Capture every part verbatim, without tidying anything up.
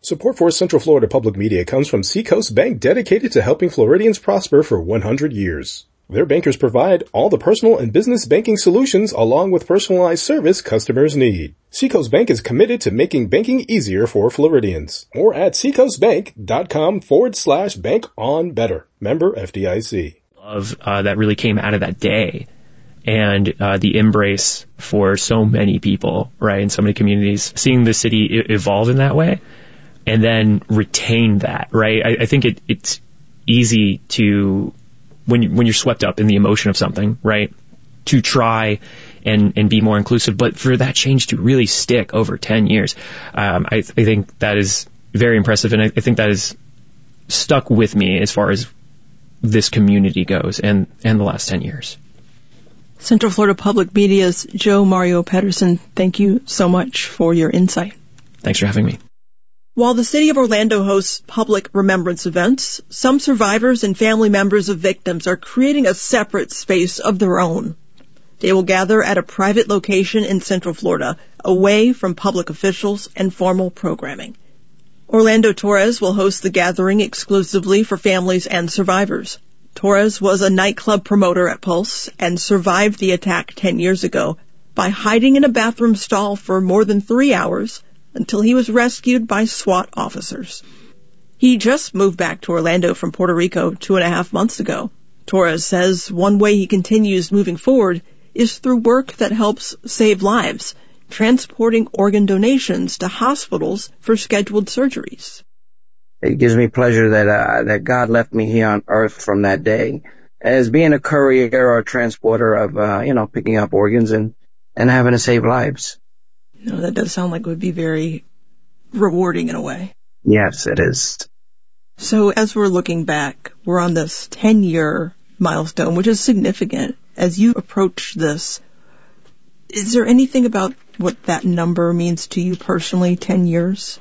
Support for Central Florida Public Media comes from Seacoast Bank, dedicated to helping Floridians prosper for one hundred years. Their bankers provide all the personal and business banking solutions along with personalized service customers need. Seacoast Bank is committed to making banking easier for Floridians. More at seacoastbank.com forward slash bank on better. Member F D I C. Of, uh, that really came out of that day. And uh, the embrace for so many people, right, in so many communities, seeing the city I- evolve in that way. And then retain that, right? I, I think it, it's easy to, when you, when you're swept up in the emotion of something, right, to try and, and be more inclusive. But for that change to really stick over ten years, um, I, I think that is very impressive. And I, I think that is stuck with me as far as this community goes and, and the last ten years. Central Florida Public Media's Joe Mario Pedersen, thank you so much for your insight. Thanks for having me. While the City of Orlando hosts public remembrance events, some survivors and family members of victims are creating a separate space of their own. They will gather at a private location in Central Florida, away from public officials and formal programming. Orlando Torres will host the gathering exclusively for families and survivors. Torres was a nightclub promoter at Pulse and survived the attack ten years ago by hiding in a bathroom stall for more than three hours until he was rescued by SWAT officers. He just moved back to Orlando from Puerto Rico two and a half months ago. Torres says one way he continues moving forward is through work that helps save lives, transporting organ donations to hospitals for scheduled surgeries. It gives me pleasure that uh, that God left me here on earth from that day as being a courier or a transporter of, uh, you know, picking up organs and, and having to save lives. No, that does sound like it would be very rewarding in a way. Yes, it is. So as we're looking back, we're on this ten-year milestone, which is significant. As you approach this, is there anything about what that number means to you personally, ten years?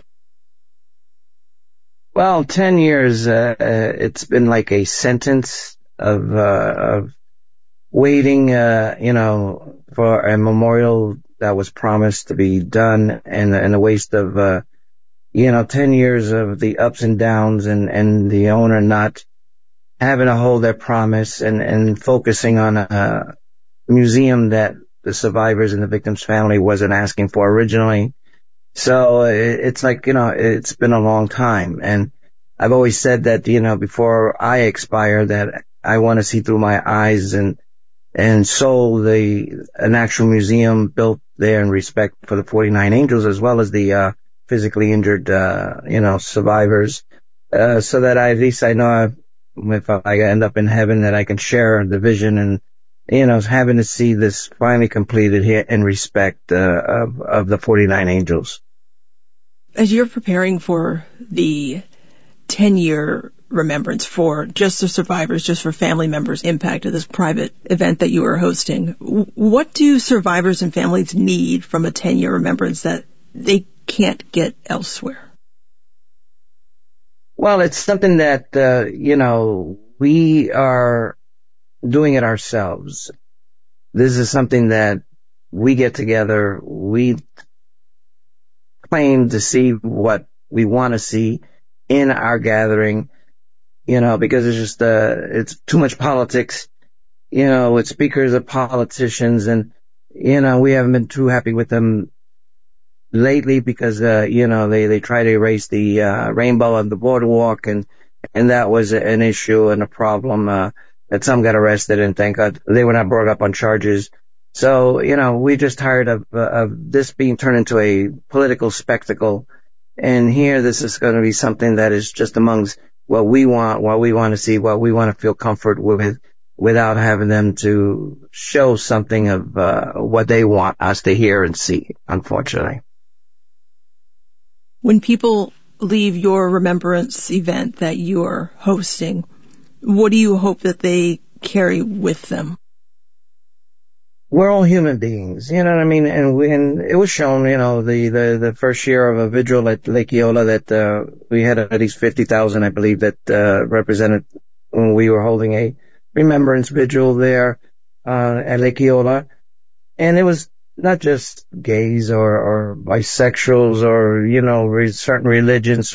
Well, ten years, uh, uh, it's been like a sentence of, uh, of waiting, uh, you know, for a memorial that was promised to be done, and, and a waste of, uh, you know, ten years of the ups and downs, and, and the owner not having to hold their promise, and, and focusing on a museum that the survivors and the victims' family wasn't asking for originally. So it's like, you know, it's been a long time. And I've always said that, you know, before I expire, that I want to see through my eyes and, and soul the, an actual museum built there in respect for the forty-nine Angels, as well as the, uh, physically injured, uh, you know, survivors, uh, so that I, at least I know I, if I end up in heaven, that I can share the vision and, you know, having to see this finally completed here in respect, uh, of, of the forty-nine Angels. As you're preparing for the ten-year remembrance for just the survivors, just for family members impacted, this private event that you are hosting, what do survivors and families need from a ten-year remembrance that they can't get elsewhere? Well, it's something that, uh, you know, we are doing it ourselves. This is something that we get together, we claim to see what we want to see in our gathering, you know, because it's just, uh, it's too much politics, you know, with speakers of politicians, and, you know, we haven't been too happy with them lately because, uh, you know, they, they try to erase the, uh, rainbow on the boardwalk, and, and that was an issue and a problem, uh, that some got arrested, and thank God they were not brought up on charges. So, you know, we're just tired of, uh, of this being turned into a political spectacle. And here, this is going to be something that is just amongst what we want, what we want to see, what we want to feel comfort with, without having them to show something of, uh, what they want us to hear and see, unfortunately. When people leave your remembrance event that you're hosting, what do you hope that they carry with them? We're all human beings, you know what I mean? And, we, and it was shown, you know, the, the, the first year of a vigil at Lake Eola that, uh, we had at least fifty thousand, I believe, that, uh, represented when we were holding a remembrance vigil there, uh, at Lake Eola. And it was not just gays or, or bisexuals or, you know, certain religions